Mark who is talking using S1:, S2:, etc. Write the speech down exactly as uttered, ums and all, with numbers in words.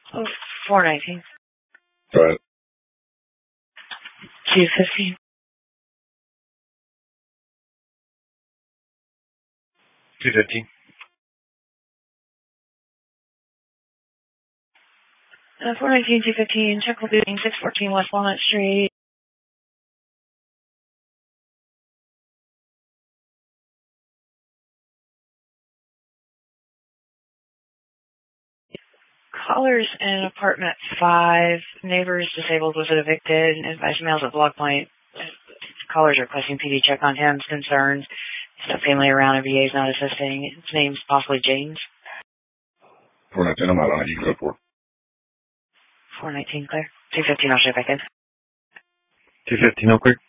S1: Oh, four nineteen.
S2: Go ahead.
S1: two fifteen.
S3: two fifteen.
S1: Uh, four nineteen, two fifteen, check will be six fourteen West Walnut Street. Callers in apartment five. Neighbors disabled was evicted. Advice mails at Block Point. Callers requesting P D check on him. Concerns. He's no family around and V A is not assisting. His name's possibly James.
S2: four nineteen, I'm out on it. You can go for it.
S1: four nineteen, clear. two fifteen, I'll check back in.
S3: two fifteen, all clear.